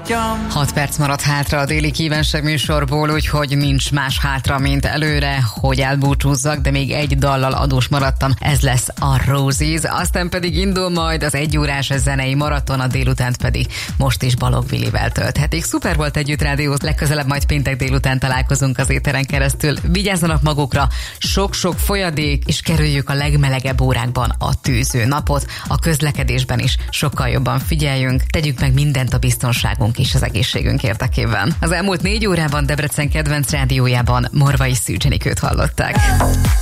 atyám. 6 perc maradt hátra a déli kívánság műsorból, úgyhogy nincs más hátra, mint előre, hogy elbúcsúzzak, de még egy dallal adós maradtam, ez lesz a Roses. Aztán pedig indul majd az 1 órás zenei maraton, a délutánt pedig most is Balogh Willivel tölthetik. Szuper volt együtt rádiózni, legközelebb majd péntek délután találkozunk az éteren keresztül. Vigyázzanak magukra, sok-sok folyadék, és kerüljük a legmelegebb órákban a tűző napot. A közlekedésben is sokkal jobban figyeljünk, tegyük meg mindent a biztonságunk és az egészségünk érdekében. Az elmúlt 4 órában Debrecen kedvenc rádiójában Morvai Szűcs Enikőt hallották.